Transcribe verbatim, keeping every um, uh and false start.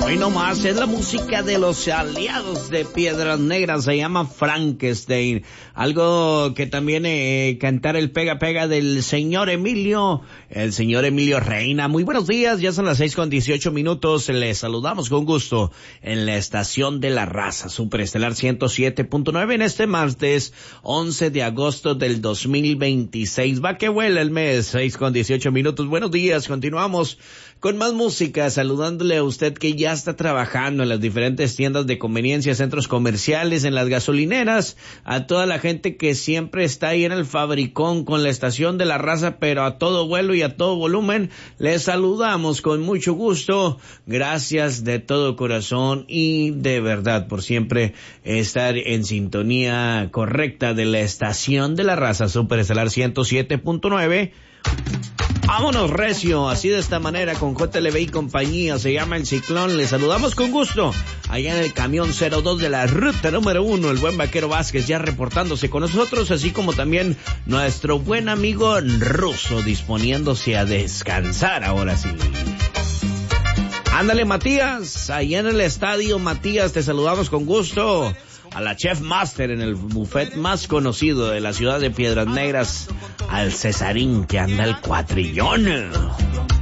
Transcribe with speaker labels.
Speaker 1: Hoy nomás es la música de los aliados de Piedras Negras, se llama Frankenstein. Algo que también eh, cantar el pega pega del señor Emilio, el señor Emilio Reina. Muy buenos días, ya son las seis con dieciocho minutos, les saludamos con gusto en la estación de la raza, Superestelar ciento siete punto nueve en este martes once de agosto del dos mil veintiséis. Va que vuela el mes, seis con dieciocho minutos. Buenos días, continuamos con más música, saludándole a usted que ya está trabajando en las diferentes tiendas de conveniencia, centros comerciales, en las gasolineras, a toda la gente que siempre está ahí en el fabricón con la estación de la raza, pero a todo vuelo y a todo volumen, les saludamos con mucho gusto. Gracias de todo corazón y de verdad por siempre estar en sintonía correcta de la estación de la raza, Superestelar ciento siete punto nueve. Vámonos recio, así de esta manera con J L B y compañía, se llama El Ciclón, les saludamos con gusto, allá en el camión cero dos de la ruta número uno, el buen Vaquero Vázquez ya reportándose con nosotros, así como también nuestro buen amigo Ruso disponiéndose a descansar ahora sí. Ándale Matías, allá en el estadio Matías, te saludamos con gusto. A la Chef Master en el buffet más conocido de la ciudad de Piedras Negras, al Cesarín que anda el cuatrillón.